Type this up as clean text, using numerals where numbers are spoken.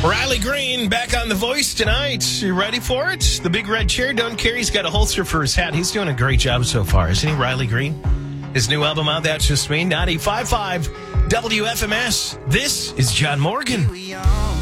Riley Green back on The Voice tonight. You ready for it? The big red chair. Don Carey's got a holster for his hat. He's doing a great job so far, isn't he, Riley Green? His new album out, That's Just Me, 95.5 WFMS. This is John Morgan.